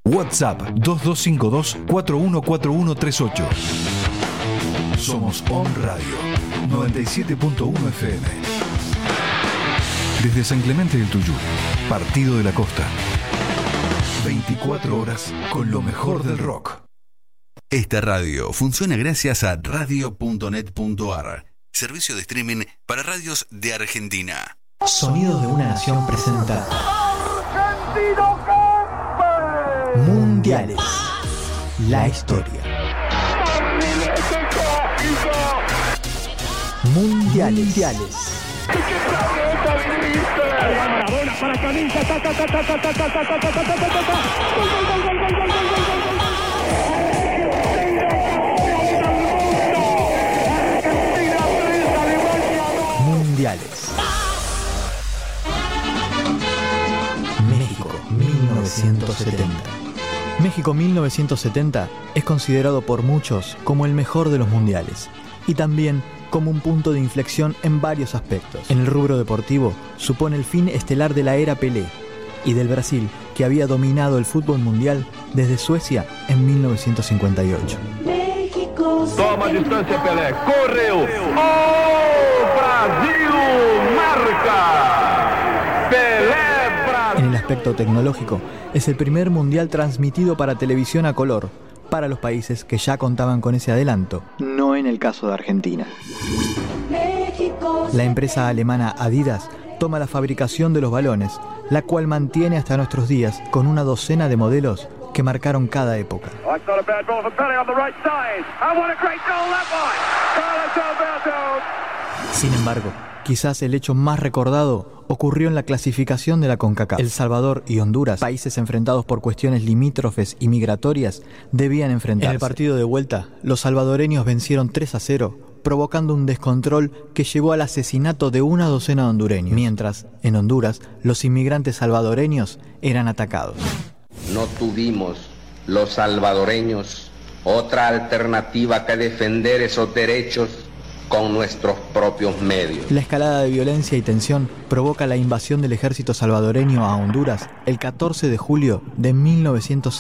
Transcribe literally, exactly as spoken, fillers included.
WhatsApp dos dos cinco dos, cuatro uno cuatro uno tres ocho. Somos On Radio noventa y siete punto uno F M. Desde San Clemente del Tuyú, Partido de la Costa. veinticuatro horas con lo mejor del rock. Esta radio funciona gracias a radio punto net punto a r, servicio de streaming para radios de Argentina. Sonidos de una Nación presenta Mundiales, la historia. Mundiales. Mundiales. Mundiales. México mil novecientos setenta. México mil novecientos setenta es considerado por muchos como el mejor de los mundiales y también como un punto de inflexión en varios aspectos. En el rubro deportivo, supone el fin estelar de la era Pelé y del Brasil, que había dominado el fútbol mundial desde Suecia en mil novecientos cincuenta y ocho. Toma distancia Pelé, correu, oh, Brasil marca, Pelé Brasil. En el aspecto tecnológico, es el primer mundial transmitido para televisión a color, para los países que ya contaban con ese adelanto, no en el caso de Argentina. La empresa alemana Adidas toma la fabricación de los balones, la cual mantiene hasta nuestros días con una docena de modelos que marcaron cada época. Sin embargo, quizás el hecho más recordado ocurrió en la clasificación de la CONCACAF. El Salvador y Honduras, países enfrentados por cuestiones limítrofes y migratorias, debían enfrentarse. En el partido de vuelta, los salvadoreños vencieron tres a cero, provocando un descontrol que llevó al asesinato de una docena de hondureños, mientras, en Honduras, los inmigrantes salvadoreños eran atacados. No tuvimos, los salvadoreños, otra alternativa que defender esos derechos con nuestros propios medios. La escalada de violencia y tensión provoca la invasión del ejército salvadoreño a Honduras el catorce de julio de mil novecientos